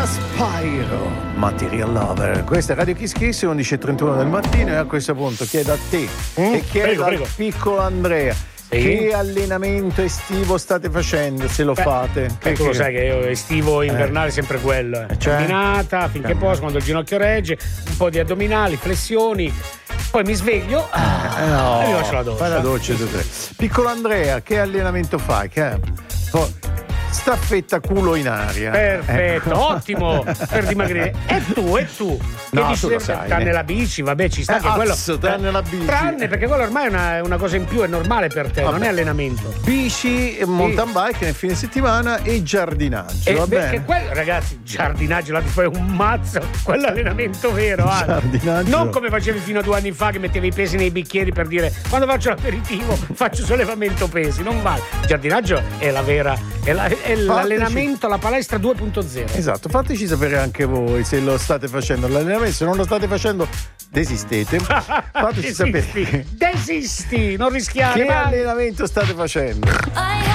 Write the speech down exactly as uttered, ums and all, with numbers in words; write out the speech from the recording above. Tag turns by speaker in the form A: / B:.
A: Spyro, Material Lover. Questa è Radio Kiss Kiss, undici e trentuno del mattino, e a questo punto chiedo a te mm, e chiedo prego, al prego. piccolo Andrea. Sì. Che allenamento estivo state facendo, se lo Beh, fate?
B: Che tu lo sai che io estivo invernale eh. sempre quello, eh. cioè? Camminata finché Cammin- posso, quando il ginocchio regge, un po' di addominali, flessioni, poi mi sveglio ah, no. e mi faccio la doccia.
A: Fai la doccia tu tre. Piccolo Andrea, che allenamento fai? Che... Oh. Staffetta culo in aria.
B: Perfetto, eh. ottimo per dimagrire. E tu, e tu? Che
A: no,
B: dici,
A: tu lo sai,
B: tranne
A: eh.
B: la bici, vabbè, ci sta
A: eh,
B: che quello.
A: Azzo, tranne la bici.
B: Tranne perché quello ormai è una, una cosa in più, è normale per te, vabbè. Non è allenamento.
A: Bici, mountain bike nel fine settimana e giardinaggio.
B: E
A: va
B: perché
A: bene?
B: Quello, ragazzi, giardinaggio, là ti fai un mazzo, quello è allenamento vero.
A: Giardinaggio.
B: Non come facevi fino a due anni fa che mettevi i pesi nei bicchieri per dire quando faccio l'aperitivo faccio sollevamento pesi, non vale. Giardinaggio è la vera, è, la, è l'allenamento, la palestra due punto zero.
A: Esatto, fateci sapere anche voi se lo state facendo l'allenamento, se non lo state facendo desistete. Fateci
B: Desisti.
A: sapere.
B: Desisti, non rischiare.
A: Che
B: mai.
A: allenamento state facendo?